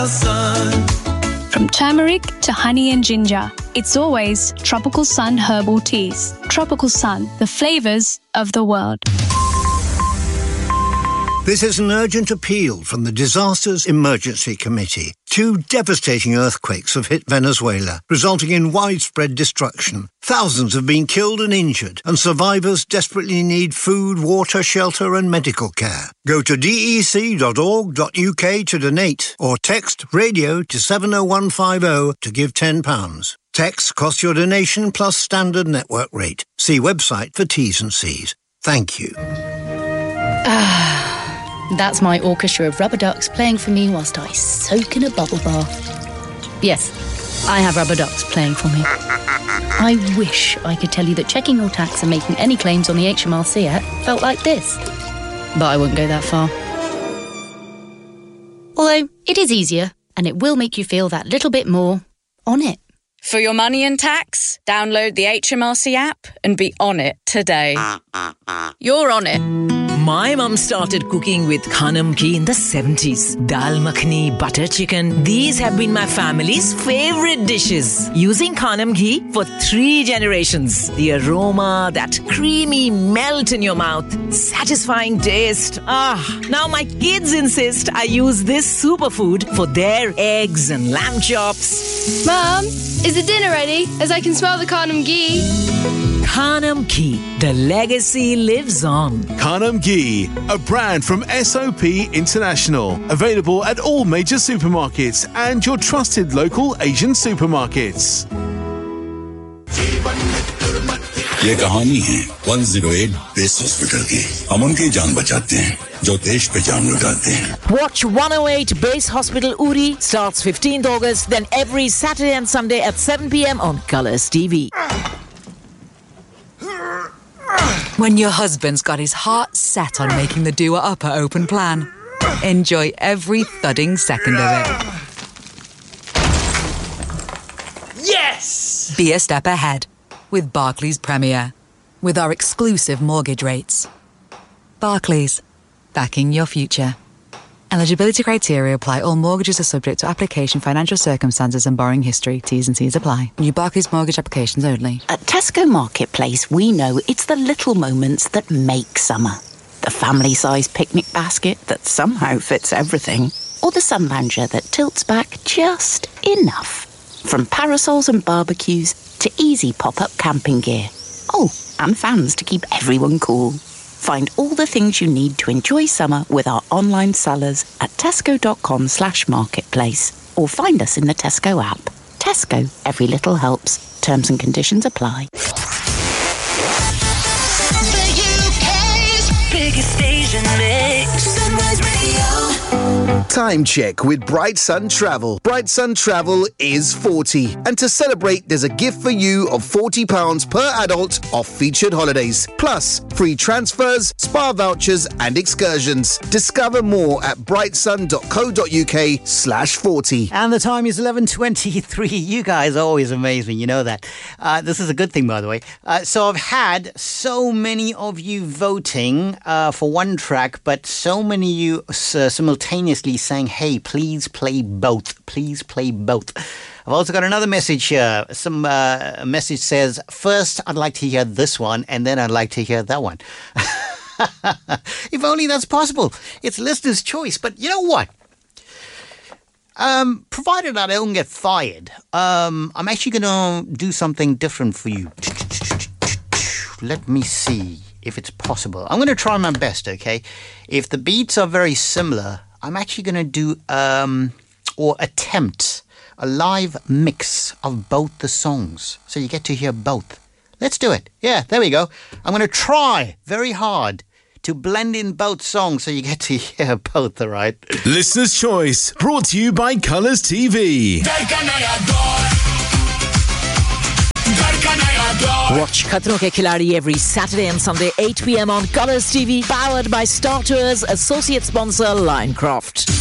Sun. From turmeric to honey and ginger, it's always Tropical Sun herbal teas. Tropical Sun, the flavours of the world. This is an urgent appeal from the Disasters Emergency Committee. 2 devastating earthquakes have hit Venezuela, resulting in widespread destruction. Thousands have been killed and injured, and survivors desperately need food, water, shelter and medical care. Go to dec.org.uk to donate, or text radio to 70150 to give £10. Texts cost your donation plus standard network rate. See website for T's and C's. Thank you. That's my orchestra of rubber ducks playing for me whilst I soak in a bubble bath. Yes, I have rubber ducks playing for me. I wish I could tell you that checking your tax and making any claims on the HMRC app felt like this. But I won't go that far. Although, it is easier, and it will make you feel that little bit more on it. For your money and tax, download the HMRC app and be on it today. You're on it. My mum started cooking with Khanam ghee in the 70s. Dal makhani, butter chicken. These have been my family's favourite dishes. Using Khanam ghee for 3 generations. The aroma, that creamy melt in your mouth. Satisfying taste. Now my kids insist I use this superfood for their eggs and lamb chops. Mum, is the dinner ready? As I can smell the Khanam ghee. Khanam ghee. The legacy lives on. Khanam ghee, a brand from SOP International. Available at all major supermarkets and your trusted local Asian supermarkets. ये कहानी है 108 base hospital की। हम उनकी जान बचाते हैं जो देश पे जान लुटाते हैं। Watch 108 Base Hospital Uri starts 15th August, then every Saturday and Sunday at 7 p.m. on Colours TV. When your husband's got his heart set on making the doer upper open plan, enjoy every thudding second of it. Yes! Be a step ahead with Barclays Premier, with our exclusive mortgage rates. Barclays, backing your future. Eligibility criteria apply. All mortgages are subject to application, financial circumstances and borrowing history. T's and C's apply. New Barclays mortgage applications only. At Tesco Marketplace, we know it's the little moments that make summer. The family-sized picnic basket that somehow fits everything. Or the sun lounger that tilts back just enough. From parasols and barbecues to easy pop-up camping gear. Oh, and fans to keep everyone cool. Find all the things you need to enjoy summer with our online sellers at tesco.com/marketplace or find us in the Tesco app. Tesco, every little helps. Terms and conditions apply. The UK's biggest station mix. Sunrise Radio. Time check with Bright Sun Travel. Bright Sun Travel is 40. And to celebrate, there's a gift for you of £40 per adult off featured holidays. Plus, free transfers, spa vouchers and excursions. Discover more at brightsun.co.uk/40. And the time is 11:23. You guys always amaze me, you know that. This is a good thing, by the way. So I've had so many of you voting for one track, but so many of you simultaneously saying, hey, please play both. Please play both. I've also got another message here. Some message says, first I'd like to hear this one and then I'd like to hear that one. If only that's possible. It's listener's choice. But you know what? Provided I don't get fired, I'm actually going to do something different for you. Let me see if it's possible. I'm going to try my best, okay? If the beats are very similar, I'm actually going to do or attempt a live mix of both the songs. So you get to hear both. Let's do it. Yeah, there we go. I'm going to try very hard to blend in both songs so you get to hear both, all right? Listener's Choice, brought to you by Colours TV. Watch Khatron Ke Khiladi every Saturday and Sunday 8 p.m. on Colours TV, powered by Star Tours, associate sponsor Linecroft.